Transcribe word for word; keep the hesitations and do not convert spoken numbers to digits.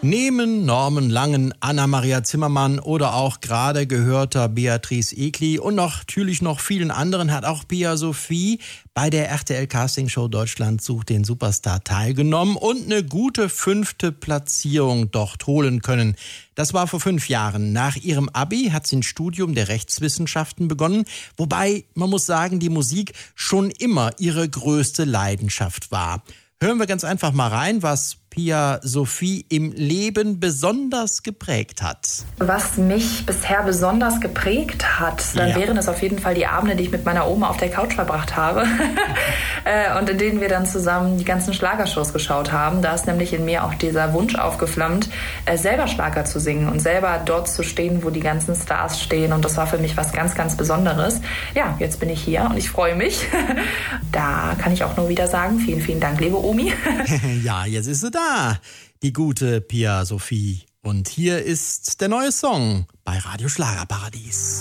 Neben Norman Langen, Anna-Maria Zimmermann oder auch gerade gehörter Beatrice Egli und noch, natürlich noch vielen anderen hat auch Pia Sophie bei der R T L Castingshow Deutschland sucht den Superstar teilgenommen und eine gute fünfte Platzierung dort holen können. Das war vor fünf Jahren. Nach ihrem Abi hat sie ein Studium der Rechtswissenschaften begonnen, wobei man muss sagen, die Musik schon immer ihre größte Leidenschaft war. Hören wir ganz einfach mal rein, was Pia Sophie im Leben besonders geprägt hat. Was mich bisher besonders geprägt hat, dann ja. wären es auf jeden Fall die Abende, die ich mit meiner Oma auf der Couch verbracht habe und in denen wir dann zusammen die ganzen Schlagershows geschaut haben. Da ist nämlich in mir auch dieser Wunsch aufgeflammt, selber Schlager zu singen und selber dort zu stehen, wo die ganzen Stars stehen, und das war für mich was ganz, ganz Besonderes. Ja, jetzt bin ich hier und ich freue mich. Da kann ich auch nur wieder sagen, vielen, vielen Dank, liebe Omi. Ja, jetzt ist sie da. Die gute Pia Sophie. Und hier ist der neue Song bei Radio Schlagerparadies.